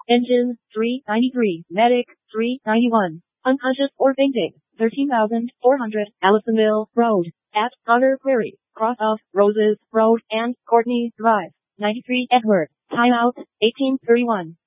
Engine, 393. Medic, 391. Unconscious or fainting, 13,400. Allisonville Road. At Connor Query, cross off Roses Road and Courtney Drive. 93 Edward. Timeout, 1831.